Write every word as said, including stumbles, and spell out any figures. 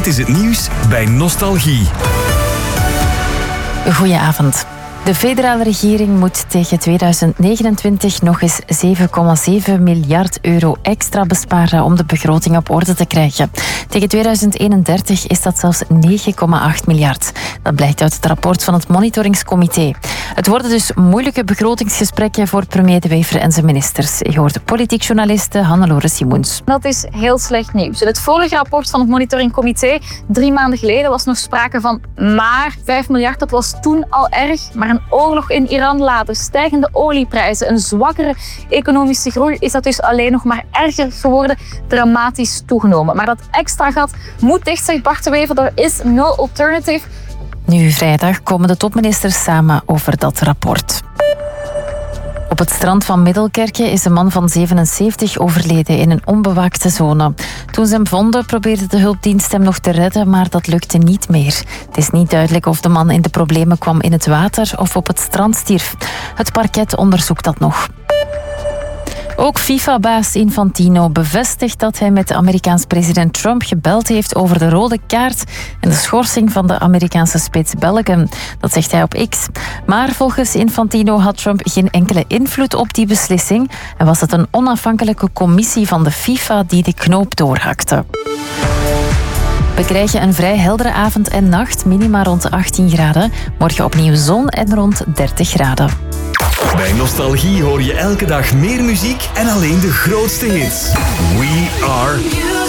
Dit is het nieuws bij Nostalgie. Goedenavond. De federale regering moet tegen tweeduizend negenentwintig nog eens zeven komma zeven miljard euro extra besparen om de begroting op orde te krijgen. Tegen tweeduizend eenendertig is dat zelfs negen komma acht miljard. Dat blijkt uit het rapport van het monitoриngscomité. Het worden dus moeilijke begrotingsgesprekken voor premier De Wever en zijn ministers. Je hoort de politiek journaliste Hannelore Simoens. Dat is heel slecht nieuws. In het vorige rapport van het monitoringcomité, drie maanden geleden, was nog sprake van maar vijf miljard. Dat was toen al erg. Maar een oorlog in Iran later, stijgende olieprijzen, een zwakkere economische groei, is dat dus alleen nog maar erger geworden, dramatisch toegenomen. Maar dat extra gat moet dicht, zegt Bart De Wever. Er is no alternative. Nu vrijdag komen de topministers samen over dat rapport. Op het strand van Middelkerke is een man van zevenenzeventig overleden in een onbewaakte zone. Toen ze hem vonden, probeerde de hulpdienst hem nog te redden, maar dat lukte niet meer. Het is niet duidelijk of de man in de problemen kwam in het water of op het strand stierf. Het parket onderzoekt dat nog. Ook FIFA-baas Infantino bevestigt dat hij met de Amerikaanse president Trump gebeld heeft over de rode kaart en de schorsing van de Amerikaanse spits Bellingham. Dat zegt hij op X. Maar volgens Infantino had Trump geen enkele invloed op die beslissing en was het een onafhankelijke commissie van de FIFA die de knoop doorhakte. We krijgen een vrij heldere avond en nacht, minima rond achttien graden. Morgen opnieuw zon en rond dertig graden. Bij Nostalgie hoor je elke dag meer muziek en alleen de grootste hits. We are